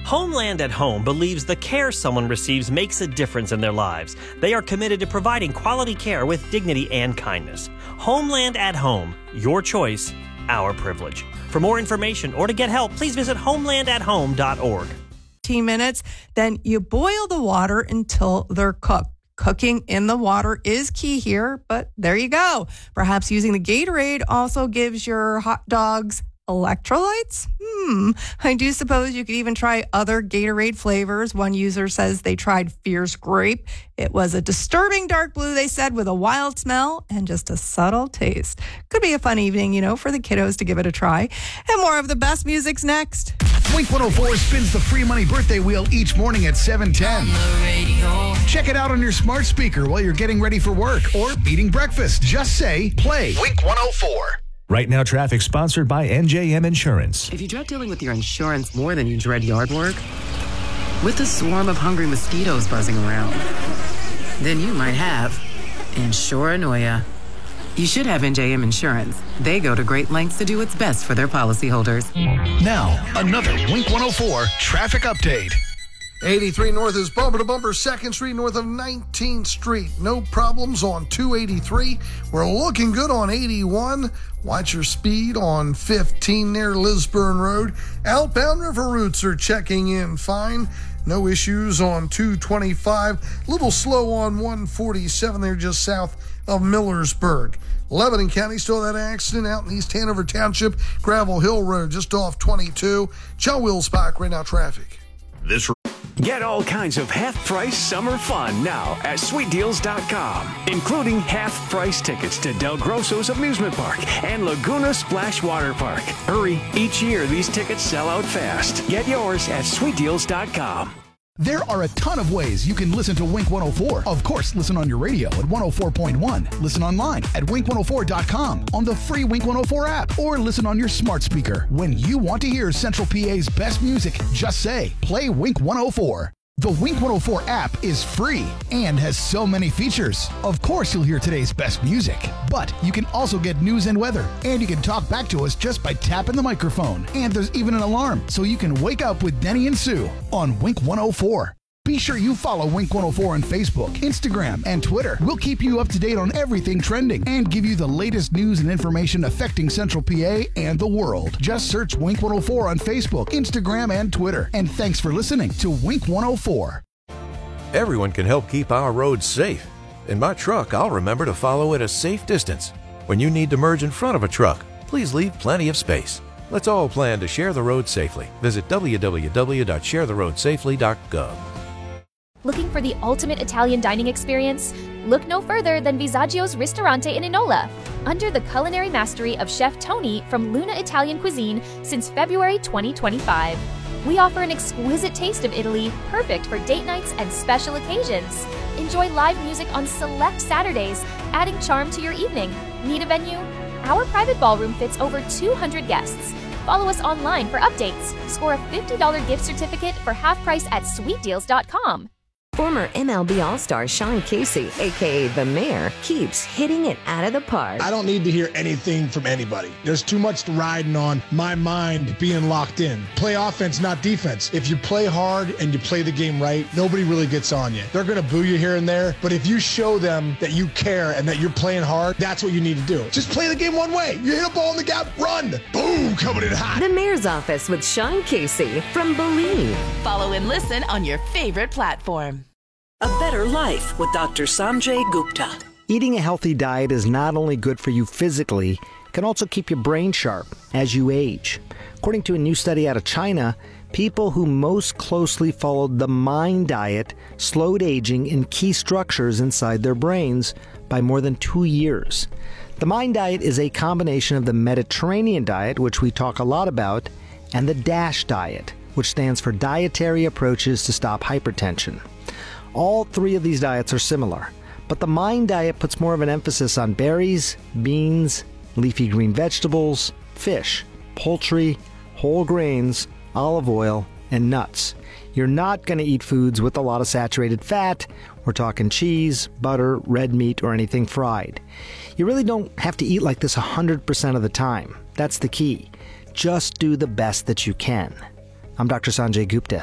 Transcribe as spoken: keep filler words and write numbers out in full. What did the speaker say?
Homeland at Home believes the care someone receives makes a difference in their lives. They are committed to providing quality care with dignity and kindness. Homeland at Home. Your choice, our privilege. For more information or to get help, please visit homeland at home dot org. fifteen minutes, then you boil the water until they're cooked. Cooking in the water is key here, but there you go. Perhaps using the Gatorade also gives your hot dogs electrolytes? Hmm. I do suppose you could even try other Gatorade flavors. One user says they tried Fierce Grape. It was a disturbing dark blue, they said, with a wild smell and just a subtle taste. Could be a fun evening, you know, for the kiddos to give it a try. And more of the best music's next. Wink one oh four spins the free money birthday wheel each morning at seven ten. Check it out on your smart speaker while you're getting ready for work or eating breakfast. Just say, play Wink one oh four. Right Now Traffic, sponsored by N J M Insurance. If you dread dealing with your insurance more than you dread yard work, with a swarm of hungry mosquitoes buzzing around, then you might have Insuranoia. You should have N J M Insurance. They go to great lengths to do what's best for their policyholders. Now, another Wink one oh four traffic update. eighty-three North is bumper to bumper, second Street north of nineteenth Street. No problems on two eighty-three. We're looking good on eighty-one. Watch your speed on fifteen near Lisburn Road. Outbound river routes are checking in fine. No issues on two twenty-five. Little slow on one forty-seven there just south of Millersburg. Lebanon County still that accident out in East Hanover Township, Gravel Hill Road just off twenty-two. Joe Wilsbach, right now traffic. This Get all kinds of half-price summer fun now at sweet deals dot com, including half-price tickets to Del Grosso's Amusement Park and Laguna Splash Water Park. Hurry, each year these tickets sell out fast. Get yours at sweet deals dot com. There are a ton of ways you can listen to Wink one oh four. Of course, listen on your radio at one oh four point one. Listen online at wink one oh four dot com, on the free Wink one oh four app, or listen on your smart speaker. When you want to hear Central P A's best music, just say, play Wink one oh four. The Wink one oh four app is free and has so many features. Of course, you'll hear today's best music, but you can also get news and weather, and you can talk back to us just by tapping the microphone. And there's even an alarm, so you can wake up with Denny and Sue on Wink one oh four. Be sure you follow Wink one oh four on Facebook, Instagram, and Twitter. We'll keep you up to date on everything trending and give you the latest news and information affecting Central P A and the world. Just search Wink one oh four on Facebook, Instagram, and Twitter. And thanks for listening to Wink one oh four. Everyone can help keep our roads safe. In my truck, I'll remember to follow at a safe distance. When you need to merge in front of a truck, please leave plenty of space. Let's all plan to share the road safely. Visit w w w dot share the road safely dot gov. Looking for the ultimate Italian dining experience? Look no further than Visaggio's Ristorante in Enola. Under the culinary mastery of Chef Tony from Luna Italian Cuisine since February twenty twenty-five. We offer an exquisite taste of Italy, perfect for date nights and special occasions. Enjoy live music on select Saturdays, adding charm to your evening. Need a venue? Our private ballroom fits over two hundred guests. Follow us online for updates. Score a fifty dollars gift certificate for half price at sweet deals dot com. Former M L B All-Star Sean Casey, a k a. The Mayor, keeps hitting it out of the park. I don't need to hear anything from anybody. There's too much riding on my mind being locked in. Play offense, not defense. If you play hard and you play the game right, nobody really gets on you. They're going to boo you here and there, but if you show them that you care and that you're playing hard, that's what you need to do. Just play the game one way. You hit a ball in the gap, run. Boom, coming in hot. The Mayor's Office with Sean Casey from Believe. Follow and listen on your favorite platform. A better life with Doctor Sanjay Gupta. Eating a healthy diet is not only good for you physically, it can also keep your brain sharp as you age. According to a new study out of China, people who most closely followed the MIND diet slowed aging in key structures inside their brains by more than two years. The MIND diet is a combination of the Mediterranean diet, which we talk a lot about, and the DASH diet, which stands for Dietary Approaches to Stop Hypertension. All three of these diets are similar, but the MIND diet puts more of an emphasis on berries, beans, leafy green vegetables, fish, poultry, whole grains, olive oil, and nuts. You're not going to eat foods with a lot of saturated fat. We're talking cheese, butter, red meat, or anything fried. You really don't have to eat like this one hundred percent of the time. That's the key. Just do the best that you can. I'm Doctor Sanjay Gupta.